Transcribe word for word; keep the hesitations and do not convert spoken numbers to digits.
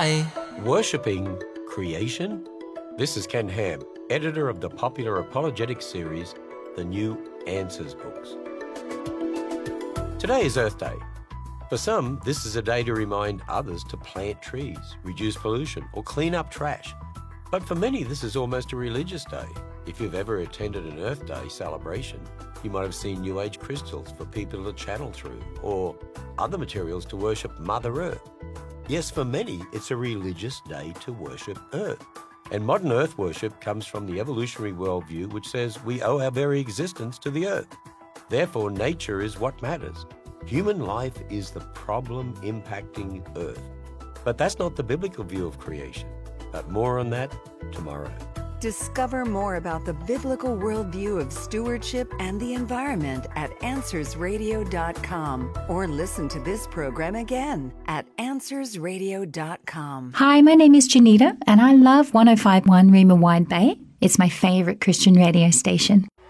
Hi. Worshipping creation? This is Ken Ham, editor of the popular apologetic series, The New Answers books. Today is Earth Day. For some, this is a day to remind others to plant trees, reduce pollution, or clean up trash. But for many, this is almost a religious day. If you've ever attended an Earth Day celebration, you might have seen New Age crystals for people to channel through, or other materials to worship Mother Earth. Yes, for many, it's a religious day to worship Earth. And modern Earth worship comes from the evolutionary worldview which says we owe our very existence to the Earth. Therefore, nature is what matters. Human life is the problem impacting Earth. But that's not the biblical view of creation. But more on that tomorrow. Discover more about the biblical worldview of stewardship and the environment at answers radio dot com or listen to this program again at answers radio dot com. Hi, my name is Janita, and I love one oh five point one Rima Wide Bay. It's my favorite Christian radio station.